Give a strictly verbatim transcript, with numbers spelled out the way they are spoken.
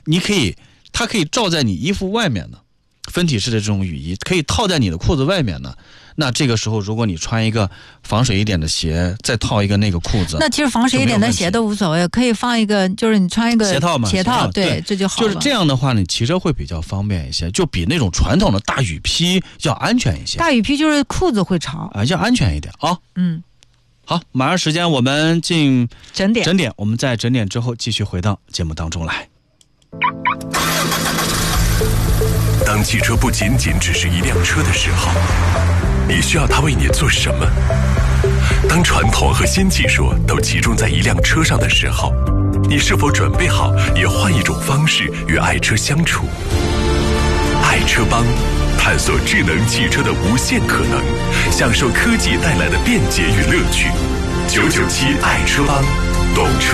你可以，它可以罩在你衣服外面的分体式的这种雨衣，可以套在你的裤子外面的。那这个时候，如果你穿一个防水一点的鞋，再套一个那个裤子， 那其实防水一点的鞋都无所谓，可以放一个，就是你穿一个鞋套嘛， 鞋套， 对， 对，这就好了。 就是这样的话，你骑车会比较方便一些，就比那种传统的大雨披要安全一些。 大雨披就是裤子会潮啊，要安全一点啊。 嗯， 好，马上时间我们进整点， 整点，我们在整点之后继续回到节目当中来。 当汽车不仅仅只是一辆车的时候，你需要它为你做什么？当传统和新技术都集中在一辆车上的时候，你是否准备好也换一种方式与爱车相处？爱车帮探索智能汽车的无限可能，享受科技带来的便捷与乐趣。九九七爱车帮，懂车